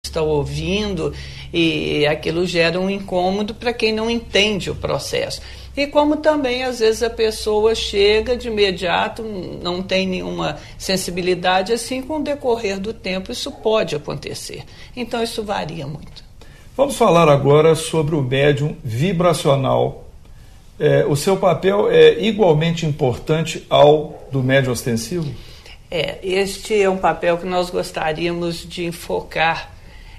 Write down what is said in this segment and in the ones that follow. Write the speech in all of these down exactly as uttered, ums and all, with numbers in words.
está ouvindo, e aquilo gera um incômodo para quem não entende o processo. E como também, às vezes, a pessoa chega de imediato, não tem nenhuma sensibilidade, assim, com o decorrer do tempo, isso pode acontecer. Então, isso varia muito. Vamos falar agora sobre o médium vibracional. É, o seu papel é igualmente importante ao do médium ostensivo? É, este é um papel que nós gostaríamos de enfocar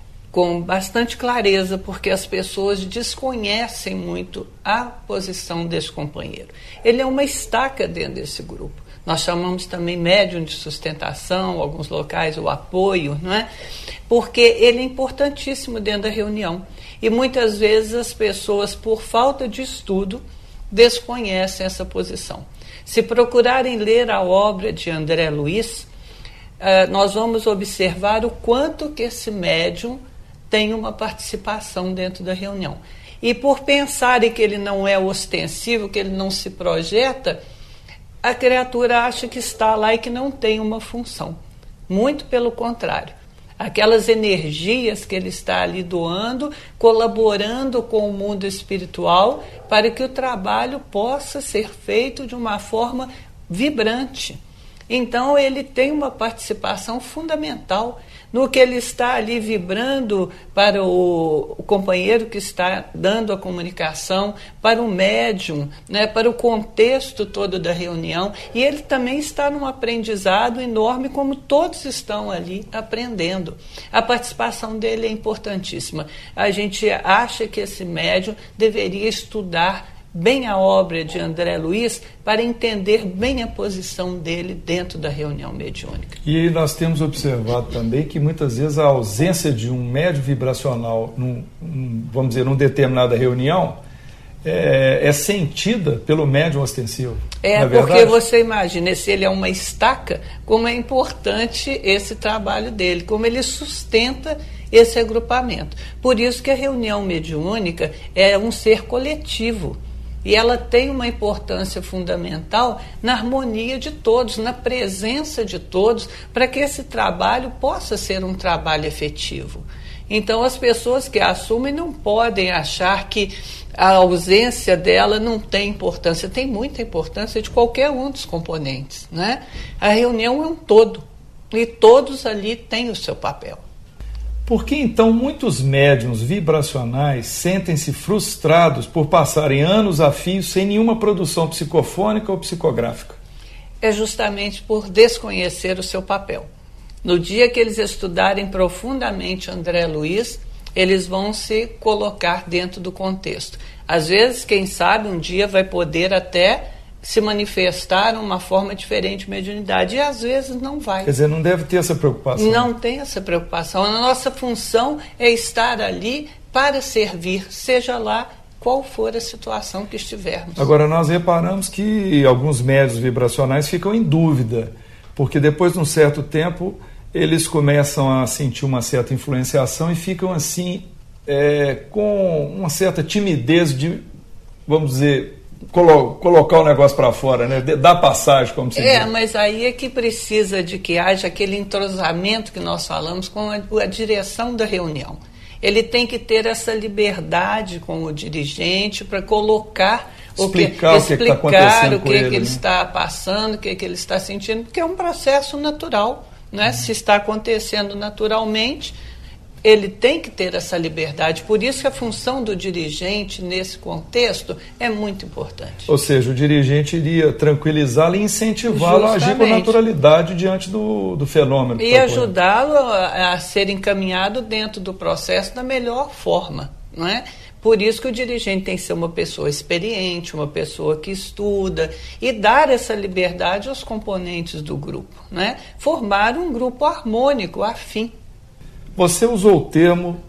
com bastante clareza, porque as pessoas desconhecem muito a posição desse companheiro. Ele é uma estaca dentro desse grupo. Nós chamamos também médium de sustentação, alguns locais o apoio, não é? Porque ele é importantíssimo dentro da reunião. E muitas vezes as pessoas, por falta de estudo, desconhecem essa posição. Se procurarem ler a obra de André Luiz, uh, nós vamos observar o quanto que esse médium tem uma participação dentro da reunião. E por pensarem que ele não é ostensivo, que ele não se projeta, a criatura acha que está lá e que não tem uma função. Muito pelo contrário. Aquelas energias que ele está ali doando, colaborando com o mundo espiritual, para que o trabalho possa ser feito de uma forma vibrante. Então, ele tem uma participação fundamental no que ele está ali vibrando para o, o companheiro que está dando a comunicação, para o médium, né, para o contexto todo da reunião. E ele também está num aprendizado enorme, como todos estão ali aprendendo. A participação dele é importantíssima. A gente acha que esse médium deveria estudar bem a obra de André Luiz para entender bem a posição dele dentro da reunião mediúnica. E nós temos observado também que muitas vezes a ausência de um médium vibracional, num, um, vamos dizer, numa determinada reunião, é, é sentida pelo médium ostensivo. É, porque você imagina, se ele é uma estaca, como é importante esse trabalho dele, como ele sustenta esse agrupamento. Por isso que a reunião mediúnica é um ser coletivo. E ela tem uma importância fundamental na harmonia de todos, na presença de todos, para que esse trabalho possa ser um trabalho efetivo. Então, as pessoas que assumem não podem achar que a ausência dela não tem importância. Tem muita importância de qualquer um dos componentes, né? A reunião é um todo, e todos ali têm o seu papel. Por que, então, muitos médiuns vibracionais sentem-se frustrados por passarem anos a fio sem nenhuma produção psicofônica ou psicográfica? É justamente por desconhecer o seu papel. No dia que eles estudarem profundamente André Luiz, eles vão se colocar dentro do contexto. Às vezes, quem sabe, um dia vai poder até se manifestar uma forma diferente de mediunidade, e às vezes não vai. Quer dizer, não deve ter essa preocupação. Não tem essa preocupação. A nossa função é estar ali para servir, seja lá qual for a situação que estivermos. Agora, nós reparamos que alguns médiuns vibracionais ficam em dúvida, porque depois de um certo tempo eles começam a sentir uma certa influenciação e ficam assim, é, com uma certa timidez de, vamos dizer, Colo- colocar o negócio para fora, né? Dar passagem, como se diz. É, mas aí é que precisa de que haja aquele entrosamento que nós falamos com a, a direção da reunião. Ele tem que ter essa liberdade com o dirigente para colocar explicar o que, o que explicar está acontecendo o que, com ele, que ele né? está passando, o que, que ele está sentindo, porque é um processo natural, né? Uhum. Se está acontecendo naturalmente, ele tem que ter essa liberdade. Por isso que a função do dirigente nesse contexto é muito importante. Ou seja, o dirigente iria tranquilizá-lo e incentivá-lo a agir com naturalidade diante do, do fenômeno. E ajudá-lo a, a ser encaminhado dentro do processo da melhor forma, não é? Por isso que o dirigente tem que ser uma pessoa experiente, uma pessoa que estuda, e dar essa liberdade aos componentes do grupo, né? Formar um grupo harmônico, afim. Você usou o termo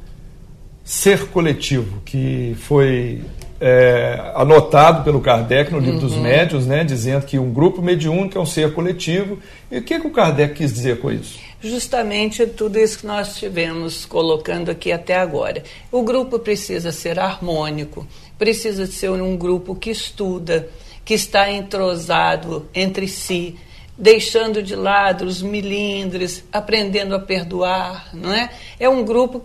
ser coletivo, que foi é, anotado pelo Kardec no livro uhum. dos médiuns, né, dizendo que um grupo mediúnico é um ser coletivo. E o que, que o Kardec quis dizer com isso? Justamente tudo isso que nós estivemos colocando aqui até agora. O grupo precisa ser harmônico, precisa ser um grupo que estuda, que está entrosado entre si, deixando de lado os milindres, aprendendo a perdoar, não é? É um grupo